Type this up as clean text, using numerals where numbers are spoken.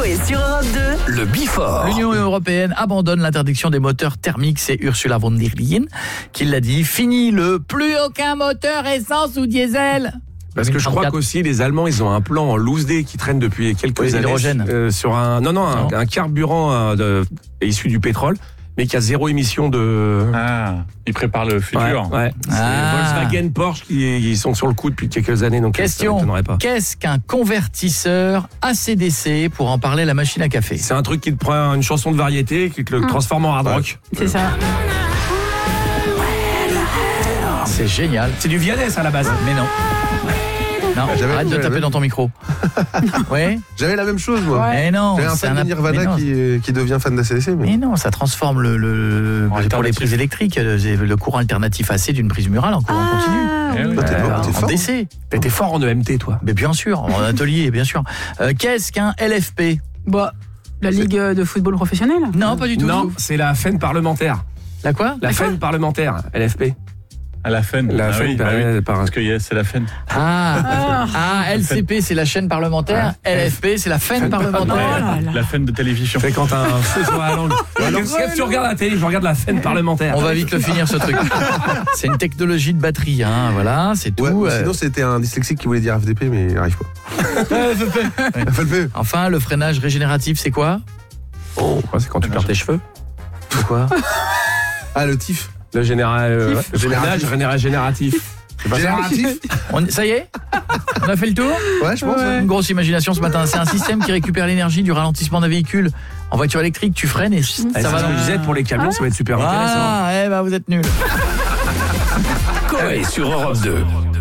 Coé sur Europe 2. Le Before. L'Union européenne abandonne l'interdiction des moteurs thermiques. C'est Ursula von der Leyen qui l'a dit. Fini le plus aucun moteur essence ou diesel. Parce que je crois qu'aussi les Allemands, ils ont un plan en loose day qui traîne depuis quelques années sur un carburant issu du pétrole, mais qui a zéro émission de. Ah, ils préparent le futur. Ouais. Volkswagen, Porsche qui sont sur le coup depuis quelques années. Donc question, ça m'étonnerait pas. Qu'est-ce qu'un convertisseur ACDC pour en parler à la machine à café? C'est un truc qui te prend une chanson de variété, qui te le transforme en hard rock. C'est ça. C'est génial. C'est du Vianney à la base. Mais non. Non, arrête de taper dans ton micro. Ouais. J'avais la même chose, moi. Mais non. J'avais un fan de Nirvana qui devient fan d'ACDC. Mais non, ça transforme pour les prises électriques, le courant alternatif AC d'une prise murale en courant continu. En DC. T'étais fort en EMT, toi. Mais bien sûr, en atelier, bien sûr. Qu'est-ce qu'un LFP? Bah, la Ligue de football professionnel? Non, pas du tout. Non, c'est la FEN parlementaire. La quoi? La FEN parlementaire, LFP. À la FEN. Parce que c'est la FEN. LCP, c'est la chaîne parlementaire. LFP, c'est la FEN parlementaire. La FEN de télévision. C'est quand un feu sur la langue. Alors, qu'est-ce que tu regardes la télé? Je regarde la FEN parlementaire. On va vite le finir, ce truc. C'est une technologie de batterie, hein. Voilà, c'est tout. Ouais, sinon, c'était un dyslexique qui voulait dire FDP, mais il n'arrive pas. FLP. Enfin, le freinage régénératif, c'est quoi? C'est quand tu perds tes cheveux. C'est quoi? Le TIF. Le freinage génératif. Génératif. Ça y est? On a fait le tour? Ouais, je pense. Une grosse imagination ce matin. C'est un système qui récupère l'énergie du ralentissement d'un véhicule. En voiture électrique, tu freines et ça va. Ce que je disais, pour les camions, ça va être super intéressant. Vous êtes nuls. Coé sur Europe 2.